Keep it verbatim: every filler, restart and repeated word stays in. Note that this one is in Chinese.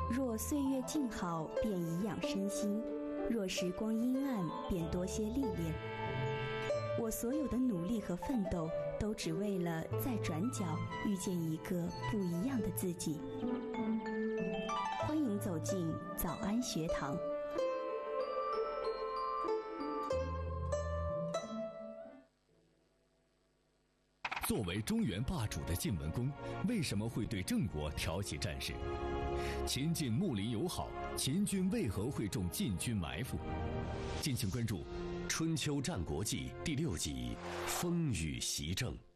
若岁月静好，便颐养身心；若时光阴暗，便多些历练。我所有的努力和奋斗，都只为了在转角遇见一个不一样的自己。欢迎走进早安学堂。 作为中原霸主的晋文公，为什么会对郑国挑起战事？秦晋睦邻友好，秦军为何会中晋军埋伏？敬请关注《 春秋战国纪》第六集：风雨袭郑。